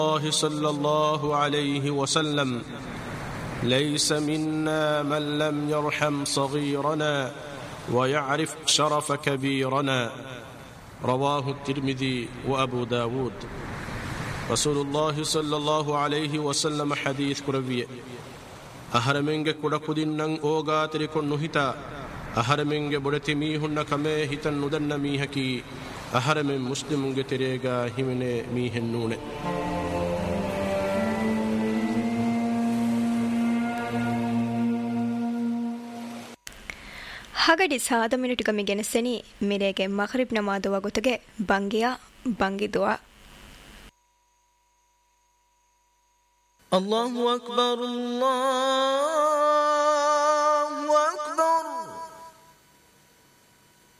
الله صلى الله عليه وسلم ليس منا من لم يرحم صغيرنا ويعرف شرف كبيرنا رواه الترمذي وأبو داود. رسول الله صلى الله عليه وسلم حديث كربية أهرمنج كركودنن أوغاتري كنهتا أهرمنج برتميهن كمه هتن ندن ميهكي أهرمن مسلمنج تريغا همن ميهن نون. ಹಗಡಿ ಸಾದ ಮಿನಿಟುಗ ಮಿಗೆನಸೆನಿ ಮಿರೆಗೆ ಮಗ್ರಿಬ್ ನಮಾದುವ ಗೊತೆಗೆ ಬಂಗಿದುವ الله أكبر الله